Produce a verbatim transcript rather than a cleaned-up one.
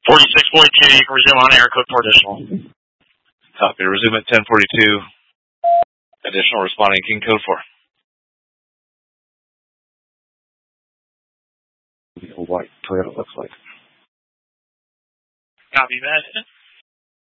forty-six forty-two, you can resume on air, code four additional. Copy. Resume at ten forty-two. Additional responding King code four. A white Toyota looks like. Copy that.